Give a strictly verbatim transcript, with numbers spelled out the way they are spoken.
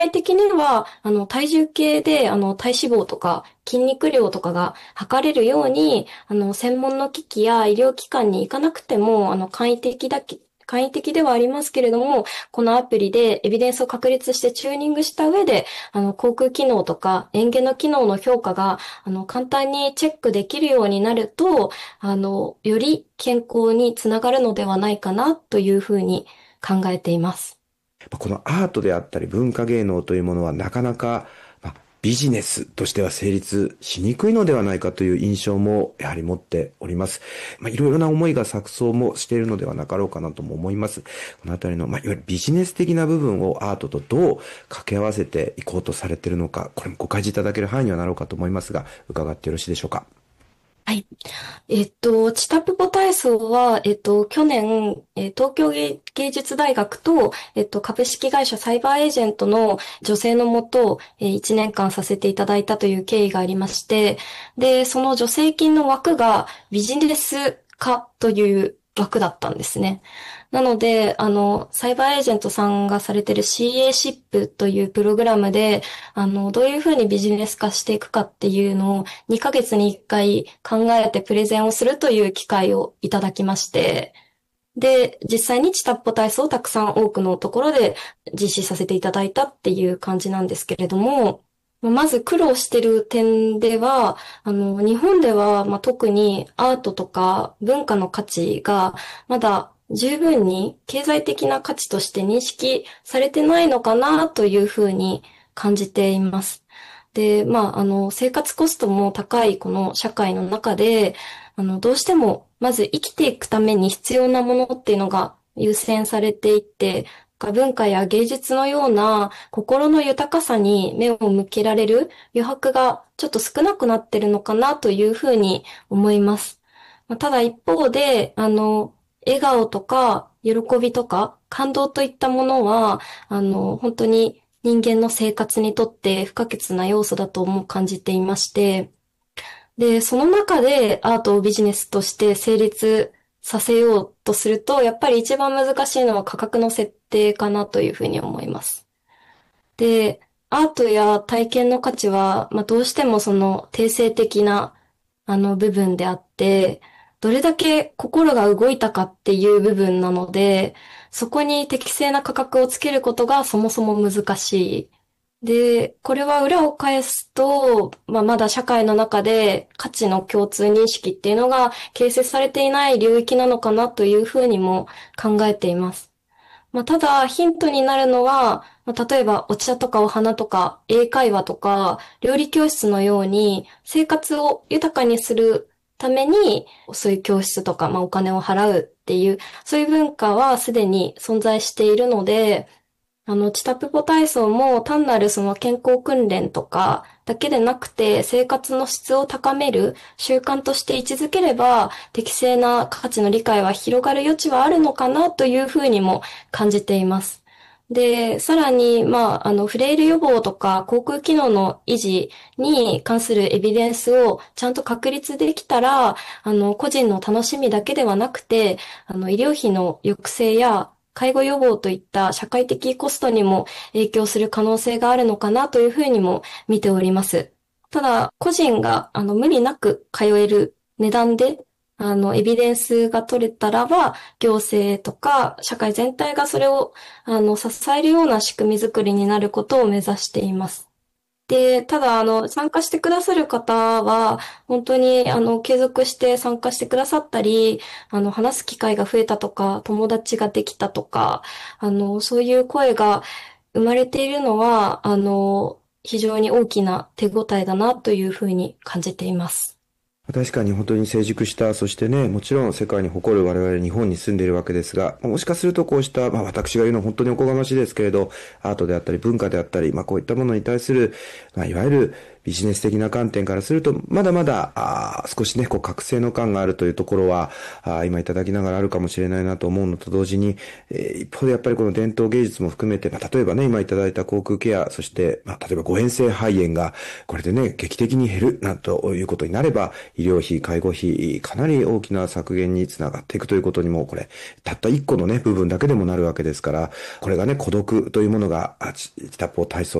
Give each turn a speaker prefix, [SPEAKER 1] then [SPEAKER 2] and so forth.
[SPEAKER 1] 的には、あの、体重計で、あの、体脂肪とか筋肉量とかが測れるように、あの、専門の機器や医療機関に行かなくても、あの、簡易的だけ、簡易的ではありますけれども、このアプリでエビデンスを確立してチューニングした上で、あの、航空機能とか塩原の機能の評価が、あの、簡単にチェックできるようになると、あの、より健康につながるのではないかなというふうに考えています。
[SPEAKER 2] このアートであったり文化芸能というものはなかなか、まあ、ビジネスとしては成立しにくいのではないかという印象もやはり持っております。まあ、いろいろな思いが錯綜もしているのではなかろうかなとも思います。このあたりの、まあ、いわゆるビジネス的な部分をアートとどう掛け合わせていこうとされているのか、これもご開示いただける範囲にはなろうかと思いますが、伺ってよろしいでしょうか。
[SPEAKER 1] はい。えっと、チタプポ体操は、えっと、去年、えー東京芸芸術大学と、えっと、株式会社サイバーエージェントの女性のもと、えー、いちねんかんさせていただいたという経緯がありまして、で、その助成金の枠がビジネス化という枠だったんですね。なので、あの、サイバーエージェントさんがされている シーエー シップというプログラムで、あの、どういうふうにビジネス化していくかっていうのをにかげつにいっかい考えてプレゼンをするという機会をいただきまして、で、実際にチタッポ体操をたくさん多くのところで実施させていただいたっていう感じなんですけれども、まず苦労してる点では、あの、日本では、まあ、特にアートとか文化の価値がまだ十分に経済的な価値として認識されてないのかなというふうに感じています。で、まあ、あの、生活コストも高いこの社会の中で、あの、どうしても、まず生きていくために必要なものっていうのが優先されていって、文化や芸術のような心の豊かさに目を向けられる余白がちょっと少なくなってるのかなというふうに思います。まあただ一方で、あの、笑顔とか喜びとか感動といったものは、あの、本当に人間の生活にとって不可欠な要素だとも感じていまして、で、その中でアートをビジネスとして成立させようとすると、やっぱり一番難しいのは価格の設定かなというふうに思います。で、アートや体験の価値は、まあ、どうしてもその定性的なあの部分であって、どれだけ心が動いたかっていう部分なので、そこに適正な価格をつけることがそもそも難しい。で、これは裏を返すと、まあ、まだ社会の中で価値の共通認識っていうのが形成されていない領域なのかなというふうにも考えています。まあ、ただ、ヒントになるのは、まあ、例えばお茶とかお花とか英会話とか料理教室のように生活を豊かにするためにそういう教室とか、まあ、お金を払うっていう、そういう文化はすでに存在しているので、あの、チタプポ体操も単なるその健康訓練とかだけでなくて生活の質を高める習慣として位置づければ適正な価値の理解は広がる余地はあるのかなというふうにも感じています。で、さらに、まあ、あの、フレイル予防とか航空機能の維持に関するエビデンスをちゃんと確立できたら、あの、個人の楽しみだけではなくて、あの、医療費の抑制や介護予防といった社会的コストにも影響する可能性があるのかなというふうにも見ております。ただ、個人があの無理なく通える値段で、あの、エビデンスが取れたらば、行政とか社会全体がそれをあの支えるような仕組み作りになることを目指しています。で、ただ、あの、参加してくださる方は、本当に、あの、継続して参加してくださったり、あの、話す機会が増えたとか、友達ができたとか、あの、そういう声が生まれているのは、あの、非常に大きな手応えだなというふうに感じています。
[SPEAKER 2] 確かに本当に成熟した、そしてね、もちろん世界に誇る我々日本に住んでいるわけですが、もしかするとこうした、まあ私が言うのは本当におこがましいですけれど、アートであったり文化であったり、まあこういったものに対する、まあいわゆるビジネス的な観点からすると、まだまだ、あ少しね、こう、覚醒の感があるというところは、あ今いただきながらあるかもしれないなと思うのと同時に、えー、一方でやっぱりこの伝統芸術も含めて、まあ、例えばね、今いただいた口腔ケア、そして、まあ、例えば誤嚥性肺炎が、これでね、劇的に減る、なんということになれば、医療費、介護費、かなり大きな削減につながっていくということにも、これ、たった一個のね、部分だけでもなるわけですから、これがね、孤独というものが、チタップを体操